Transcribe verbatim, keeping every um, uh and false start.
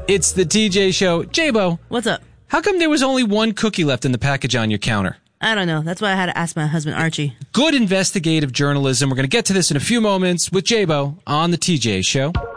It's the T J Show. J-Bo, What's up? how come there was only one cookie left in the package on your counter? I don't know. That's why I had to ask my husband, Archie. Good investigative journalism. We're going to get to this in a few moments with J-Bo on the T J Show.